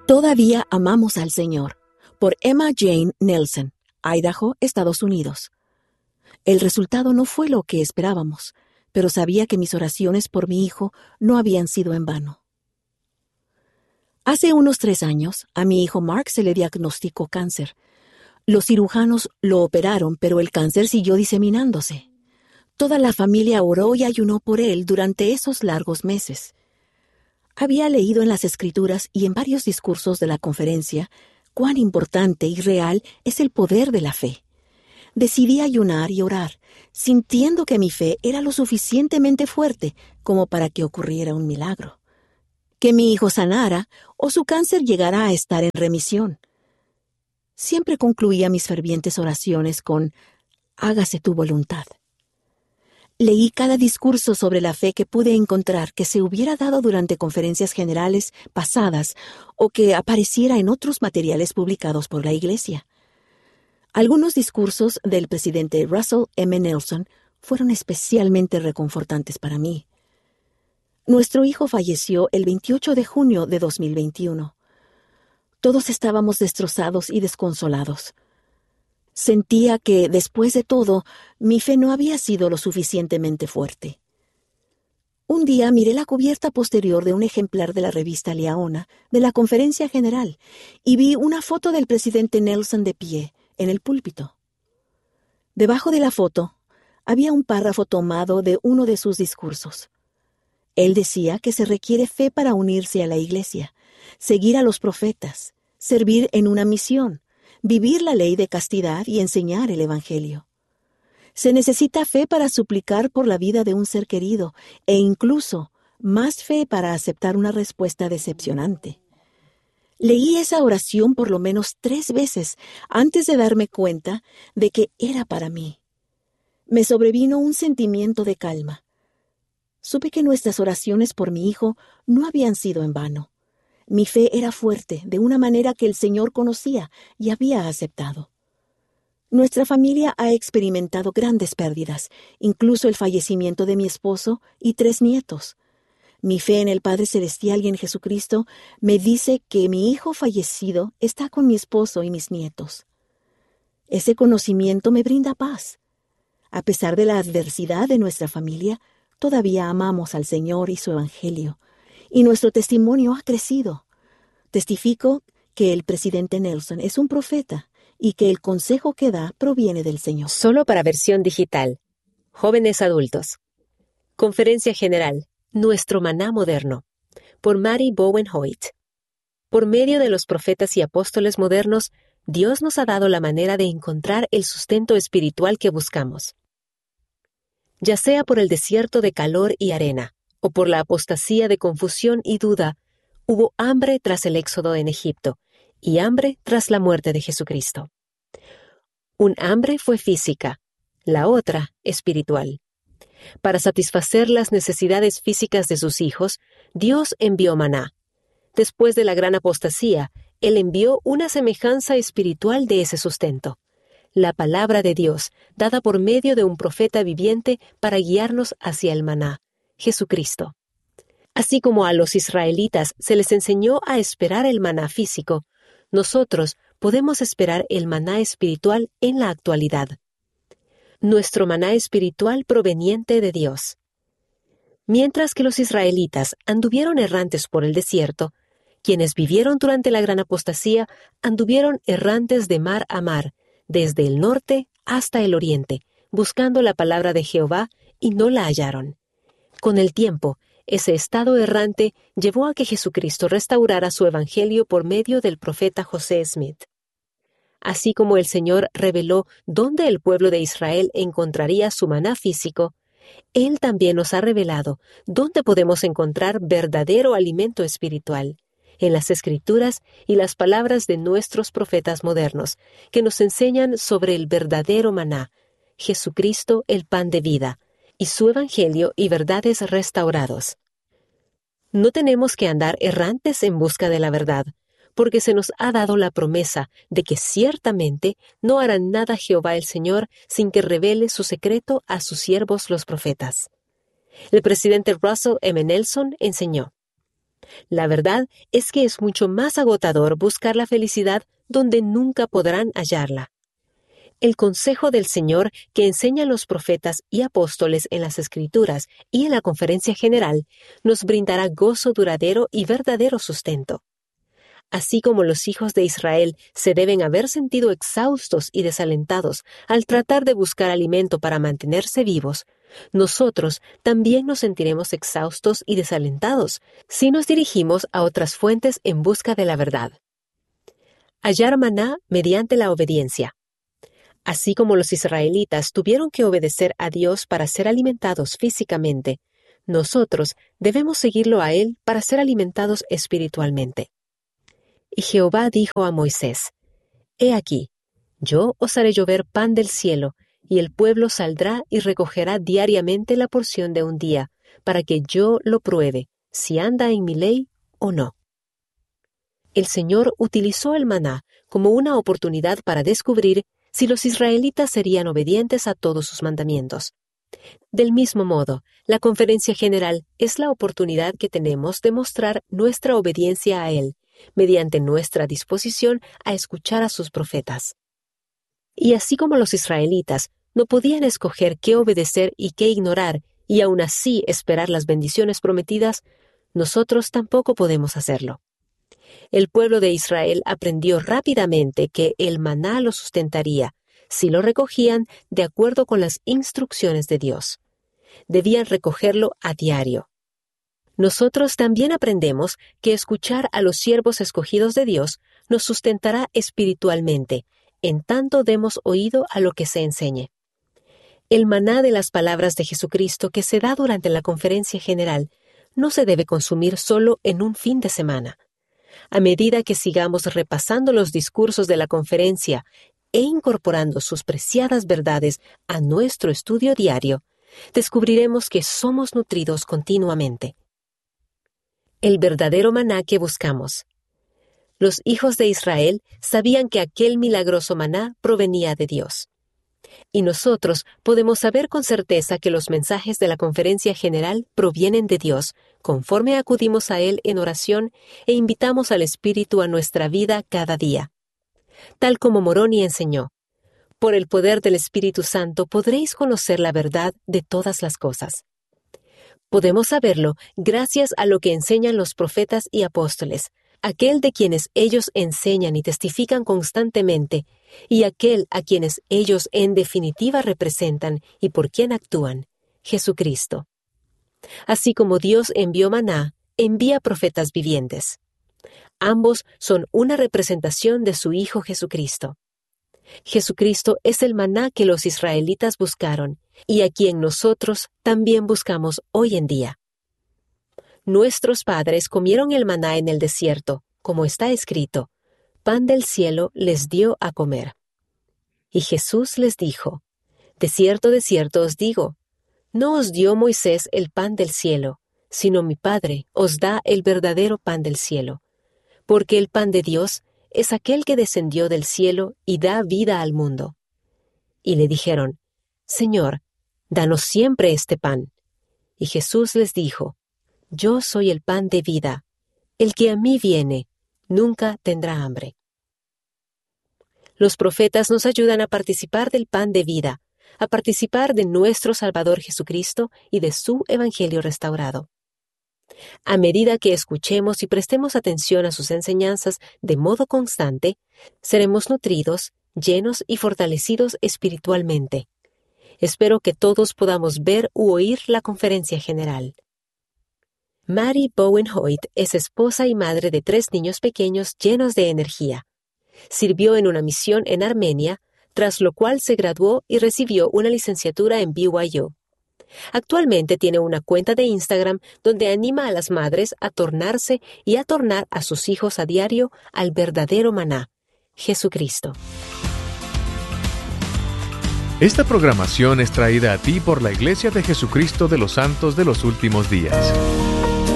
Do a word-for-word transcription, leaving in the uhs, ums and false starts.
Todavía amamos al Señor, por Emma Jane Nelson, Idaho, Estados Unidos. El resultado no fue lo que esperábamos, pero sabía que mis oraciones por mi hijo no habían sido en vano. Hace unos tres años, a mi hijo Mark se le diagnosticó cáncer. Los cirujanos lo operaron, pero el cáncer siguió diseminándose. Toda la familia oró y ayunó por él durante esos largos meses. Había leído en las Escrituras y en varios discursos de la conferencia cuán importante y real es el poder de la fe. Decidí ayunar y orar, sintiendo que mi fe era lo suficientemente fuerte como para que ocurriera un milagro. Que mi hijo sanara o su cáncer llegara a estar en remisión. Siempre concluía mis fervientes oraciones con «Hágase tu voluntad». Leí cada discurso sobre la fe que pude encontrar que se hubiera dado durante conferencias generales pasadas o que apareciera en otros materiales publicados por la Iglesia. Algunos discursos del presidente Russell M. Nelson fueron especialmente reconfortantes para mí. Nuestro hijo falleció el veintiocho de junio de dos mil veintiuno. Todos estábamos destrozados y desconsolados. Sentía que, después de todo, mi fe no había sido lo suficientemente fuerte. Un día miré la cubierta posterior de un ejemplar de la revista Liaona de la Conferencia General y vi una foto del presidente Nelson de pie en el púlpito. Debajo de la foto había un párrafo tomado de uno de sus discursos. Él decía que se requiere fe para unirse a la Iglesia, seguir a los profetas, servir en una misión, vivir la ley de castidad y enseñar el Evangelio. Se necesita fe para suplicar por la vida de un ser querido e incluso más fe para aceptar una respuesta decepcionante. Leí esa oración por lo menos tres veces antes de darme cuenta de que era para mí. Me sobrevino un sentimiento de calma. Supe que nuestras oraciones por mi hijo no habían sido en vano. Mi fe era fuerte, de una manera que el Señor conocía y había aceptado. Nuestra familia ha experimentado grandes pérdidas, incluso el fallecimiento de mi esposo y tres nietos. Mi fe en el Padre Celestial y en Jesucristo me dice que mi hijo fallecido está con mi esposo y mis nietos. Ese conocimiento me brinda paz. A pesar de la adversidad de nuestra familia, todavía amamos al Señor y su Evangelio, y nuestro testimonio ha crecido. Testifico que el presidente Nelson es un profeta y que el consejo que da proviene del Señor. Solo para versión digital. Jóvenes adultos. Conferencia General. Nuestro maná moderno. Por Mary Bowen Hoyt. Por medio de los profetas y apóstoles modernos, Dios nos ha dado la manera de encontrar el sustento espiritual que buscamos. Ya sea por el desierto de calor y arena, o por la apostasía de confusión y duda, hubo hambre tras el éxodo en Egipto, y hambre tras la muerte de Jesucristo. Un hambre fue física, la otra espiritual. Para satisfacer las necesidades físicas de sus hijos, Dios envió maná. Después de la gran apostasía, Él envió una semejanza espiritual de ese sustento. La palabra de Dios, dada por medio de un profeta viviente para guiarnos hacia el maná, Jesucristo. Así como a los israelitas se les enseñó a esperar el maná físico, nosotros podemos esperar el maná espiritual en la actualidad. Nuestro maná espiritual proveniente de Dios. Mientras que los israelitas anduvieron errantes por el desierto, quienes vivieron durante la gran apostasía anduvieron errantes de mar a mar, desde el norte hasta el oriente, buscando la palabra de Jehová y no la hallaron. Con el tiempo, ese estado errante llevó a que Jesucristo restaurara su evangelio por medio del profeta José Smith. Así como el Señor reveló dónde el pueblo de Israel encontraría su maná físico, Él también nos ha revelado dónde podemos encontrar verdadero alimento espiritual, en las Escrituras y las palabras de nuestros profetas modernos, que nos enseñan sobre el verdadero maná, Jesucristo el pan de vida, y su evangelio y verdades restaurados. No tenemos que andar errantes en busca de la verdad, porque se nos ha dado la promesa de que ciertamente no hará nada Jehová el Señor sin que revele su secreto a sus siervos los profetas. El presidente Russell M. Nelson enseñó: La verdad es que es mucho más agotador buscar la felicidad donde nunca podrán hallarla. El consejo del Señor que enseñan los profetas y apóstoles en las Escrituras y en la Conferencia General nos brindará gozo duradero y verdadero sustento. Así como los hijos de Israel se deben haber sentido exhaustos y desalentados al tratar de buscar alimento para mantenerse vivos, nosotros también nos sentiremos exhaustos y desalentados si nos dirigimos a otras fuentes en busca de la verdad. Hallar maná mediante la obediencia. Así como los israelitas tuvieron que obedecer a Dios para ser alimentados físicamente, nosotros debemos seguirlo a Él para ser alimentados espiritualmente. Y Jehová dijo a Moisés: He aquí, yo os haré llover pan del cielo, y el pueblo saldrá y recogerá diariamente la porción de un día, para que yo lo pruebe, si anda en mi ley o no. El Señor utilizó el maná como una oportunidad para descubrir si los israelitas serían obedientes a todos sus mandamientos. Del mismo modo, la Conferencia General es la oportunidad que tenemos de mostrar nuestra obediencia a Él, mediante nuestra disposición a escuchar a sus profetas. Y así como los israelitas no podían escoger qué obedecer y qué ignorar, y aún así esperar las bendiciones prometidas, nosotros tampoco podemos hacerlo. El pueblo de Israel aprendió rápidamente que el maná lo sustentaría si lo recogían de acuerdo con las instrucciones de Dios. Debían recogerlo a diario. Nosotros también aprendemos que escuchar a los siervos escogidos de Dios nos sustentará espiritualmente, en tanto demos oído a lo que se enseñe. El maná de las palabras de Jesucristo que se da durante la Conferencia General no se debe consumir solo en un fin de semana. A medida que sigamos repasando los discursos de la conferencia e incorporando sus preciadas verdades a nuestro estudio diario, descubriremos que somos nutridos continuamente. El verdadero maná que buscamos. Los hijos de Israel sabían que aquel milagroso maná provenía de Dios. Y nosotros podemos saber con certeza que los mensajes de la Conferencia General provienen de Dios, conforme acudimos a Él en oración e invitamos al Espíritu a nuestra vida cada día. Tal como Moroni enseñó, por el poder del Espíritu Santo podréis conocer la verdad de todas las cosas. Podemos saberlo gracias a lo que enseñan los profetas y apóstoles, aquel de quienes ellos enseñan y testifican constantemente, y aquel a quienes ellos en definitiva representan y por quien actúan, Jesucristo. Así como Dios envió maná, envía profetas vivientes. Ambos son una representación de su Hijo Jesucristo. Jesucristo es el maná que los israelitas buscaron y a quien nosotros también buscamos hoy en día. Nuestros padres comieron el maná en el desierto, como está escrito, pan del cielo les dio a comer. Y Jesús les dijo, de cierto, de cierto os digo, no os dio Moisés el pan del cielo, sino mi Padre os da el verdadero pan del cielo, porque el pan de Dios es aquel que descendió del cielo y da vida al mundo. Y le dijeron, Señor, danos siempre este pan. Y Jesús les dijo, Yo soy el pan de vida. El que a mí viene, nunca tendrá hambre. Los profetas nos ayudan a participar del pan de vida, a participar de nuestro Salvador Jesucristo y de su Evangelio restaurado. A medida que escuchemos y prestemos atención a sus enseñanzas de modo constante, seremos nutridos, llenos y fortalecidos espiritualmente. Espero que todos podamos ver u oír la Conferencia General. Mary Bowen Hoyt es esposa y madre de tres niños pequeños llenos de energía. Sirvió en una misión en Armenia, tras lo cual se graduó y recibió una licenciatura en B Y U. Actualmente tiene una cuenta de Instagram donde anima a las madres a tornarse y a tornar a sus hijos a diario al verdadero maná, Jesucristo. Esta programación es traída a ti por la Iglesia de Jesucristo de los Santos de los Últimos Días.